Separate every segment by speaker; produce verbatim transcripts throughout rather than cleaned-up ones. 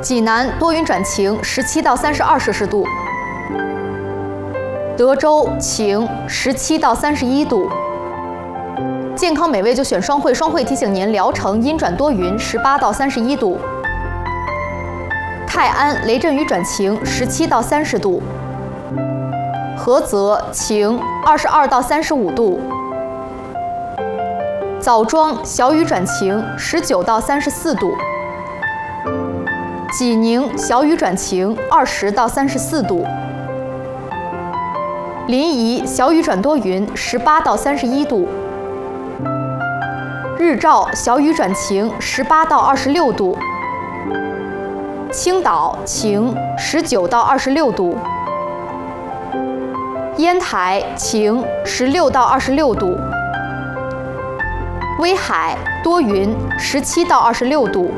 Speaker 1: 济南多云转晴，十七到三十二摄氏度；德州晴，十七到三十一度。健康美味就选双汇，双汇提醒您：聊城阴转多云，十八到三十一度；泰安雷阵雨转晴，十七到三十度；菏泽晴，二十二到三十五度；枣庄小雨转晴，十九到三十四度；济宁小雨转晴，二十到三十四度；临沂小雨转多云，十八到三十一度；日照小雨转晴，十八到二十六度；青岛晴，十九到二十六度；烟台晴，十六到二十六度；威海多云，十七到二十六度；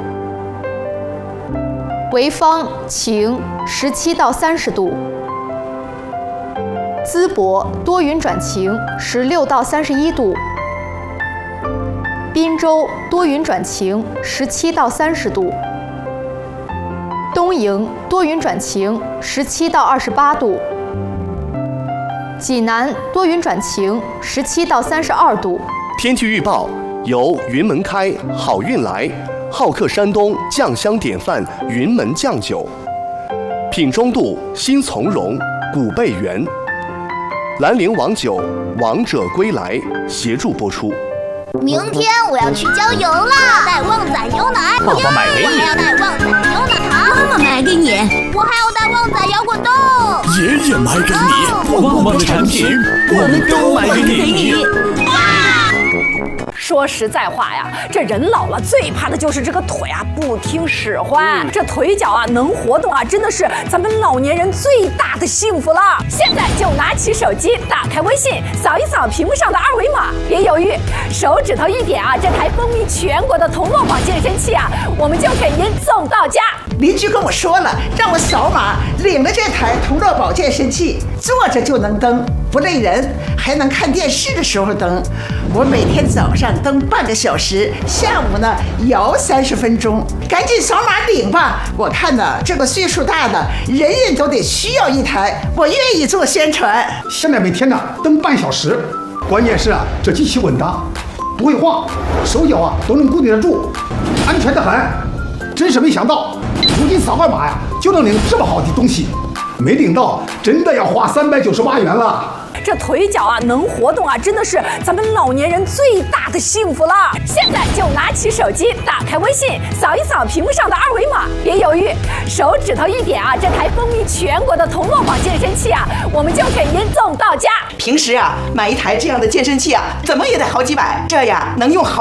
Speaker 1: 潍坊晴，十七到三十度；淄博多云转晴，十六到三十一度；滨州多云转晴，十七到三十度；东营多云转晴，十七到二十八度；济南多云转晴，十七到三十二度。
Speaker 2: 天气预报由云门开好运来好客山东酱香典范云门酱酒，品中度新从容古贝园，兰陵王酒王者归来协助播出。
Speaker 3: 明天我要去郊游啦！带旺仔牛奶，
Speaker 4: 爸爸买给你。
Speaker 3: 我还要带旺仔牛奶糖，
Speaker 4: 妈妈买给你。
Speaker 3: 我还要带旺仔摇滚豆，
Speaker 4: 爷爷买给你。旺旺的产品，我们都买给你。
Speaker 5: 说实在话呀，这人老了最怕的就是这个腿啊不听使唤，这腿脚啊能活动啊，真的是咱们老年人最大的幸福了。现在就拿起手机，打开微信，扫一扫屏幕上的二维码，别犹豫，手指头一点啊，这台风靡全国的同乐宝健身器啊，我们就给您送到家。
Speaker 6: 邻居跟我说了，让我扫码领了这台同乐宝健身器，坐着就能蹬，不累人，还能看电视的时候蹬。我每天早上蹬半个小时，下午呢摇三十分钟。赶紧扫码领吧！我看呢，这个岁数大的人人都得需要一台，我愿意做宣传。
Speaker 7: 现在每天呢蹬半小时，关键是啊，这机器稳当，不会晃，手脚啊都能固定得住，安全得很。真是没想到，如今扫个码呀就能领这么好的东西，没领到真的要花三百九十八元了。
Speaker 5: 这腿脚啊能活动啊，真的是咱们老年人最大的幸福了。现在就拿起手机，打开微信，扫一扫屏幕上的二维码，别犹豫，手指头一点啊，这台风靡全国的同乐宝健身器啊，我们就给您送到家。
Speaker 6: 平时啊买一台这样的健身器啊，怎么也得好几百，这样能用好